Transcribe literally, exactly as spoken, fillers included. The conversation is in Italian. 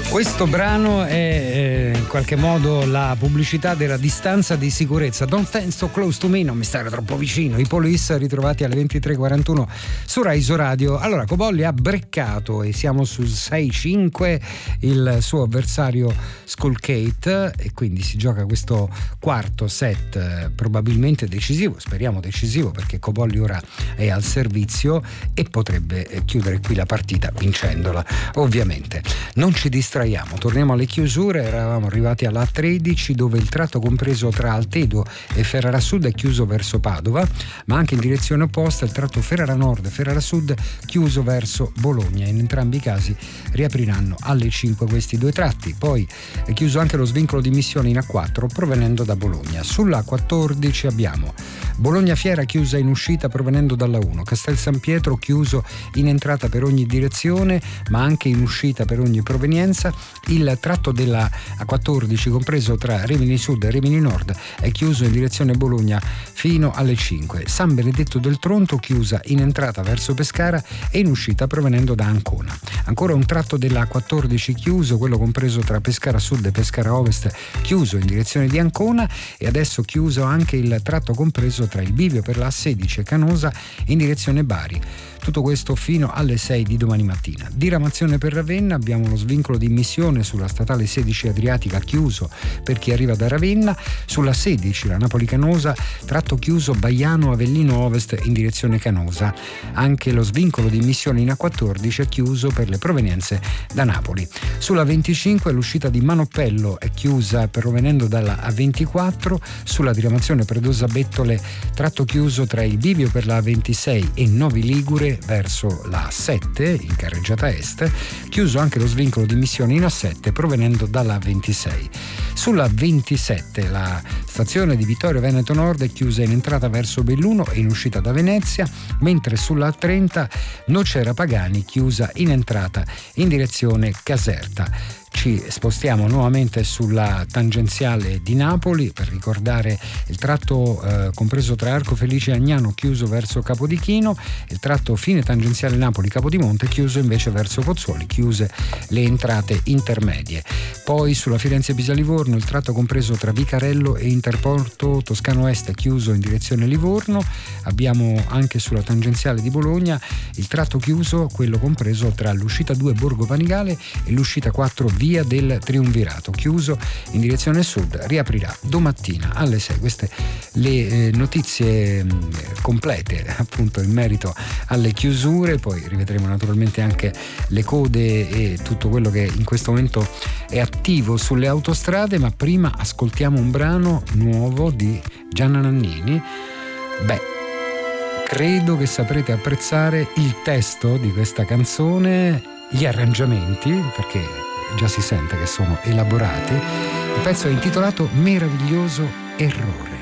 Questo brano è eh, in qualche modo la pubblicità della distanza di sicurezza. Don't stand so close to me, non mi stare troppo vicino. I Police ritrovati alle ventitré e quarantuno su Rai Radio. Allora, Cobolli ha breccato e siamo sul sei cinque il suo avversario Skullgate, e quindi si gioca questo quarto set eh, probabilmente decisivo, speriamo decisivo, perché Cobolli ora è al servizio e potrebbe eh, chiudere qui la partita vincendola, ovviamente. Non ci distraiamo. Torniamo alle chiusure. Eravamo arrivati alla tredici, dove il tratto compreso tra Altedo e Ferrara Sud è chiuso verso Padova, ma anche in direzione opposta il tratto Ferrara Nord e Ferrara Sud chiuso verso Bologna. In entrambi i casi riapriranno alle cinque questi due tratti. Poi è chiuso anche lo svincolo di Missione in A quattro provenendo da Bologna. Sulla A quattordici abbiamo Bologna Fiera chiusa in uscita provenendo dalla uno, Castel San Pietro chiuso in entrata per ogni direzione ma anche in uscita per ogni provenienza. Il tratto della A quattordici compreso tra Rimini Sud e Rimini Nord è chiuso in direzione Bologna fino alle cinque. San Benedetto del Tronto chiusa in entrata verso Pescara e in uscita provenendo da Ancona. Ancora un tratto della A quattordici chiuso, quello compreso tra Pescara Sud e Pescara Ovest, chiuso in direzione di Ancona, e adesso chiuso anche il tratto compreso tra il bivio per la A sedici e Canosa in direzione Bari. Tutto questo fino alle sei di domani mattina. Diramazione per Ravenna, abbiamo lo svincolo di Missione sulla statale sedici Adriatica chiuso per chi arriva da Ravenna. Sulla sedici la Napoli-Canosa, tratto chiuso Baiano Avellino Ovest in direzione Canosa. Anche lo svincolo di Missione in A quattordici è chiuso per le provenienze da Napoli. Sulla venticinque l'uscita di Manoppello è chiusa provenendo dalla A ventiquattro. Sulla diramazione Predosa Bettole, tratto chiuso tra il bivio per la A ventisei e Novi Ligure verso la A sette in carreggiata est, chiuso anche lo svincolo di Missione in A sette provenendo dalla A ventisei. Sulla ventisette la stazione di Vittorio Veneto Nord è chiusa in entrata verso Belluno e in uscita da Venezia, mentre sulla A trenta Nocera Pagani chiusa in entrata in direzione Caserta. Ci spostiamo nuovamente sulla tangenziale di Napoli per ricordare il tratto eh, compreso tra Arco Felice e Agnano chiuso verso Capodichino, il tratto fine tangenziale Napoli-Capodimonte chiuso invece verso Pozzuoli, chiuse le entrate intermedie. Poi sulla Firenze-Pisa-Livorno il tratto compreso tra Vicarello e Interporto Toscano Est chiuso in direzione Livorno. Abbiamo anche sulla tangenziale di Bologna il tratto chiuso, quello compreso tra l'uscita due Borgo Panigale e l'uscita quattro Via del Triumvirato, chiuso in direzione sud, riaprirà domattina alle sei. Queste le eh, notizie mh, complete appunto in merito alle chiusure. Poi rivedremo naturalmente anche le code e tutto quello che in questo momento è attivo sulle autostrade, ma prima ascoltiamo un brano nuovo di Gianna Nannini. Beh, credo che saprete apprezzare il testo di questa canzone, gli arrangiamenti, perché già si sente che sono elaborati. Il pezzo è intitolato Meraviglioso Errore.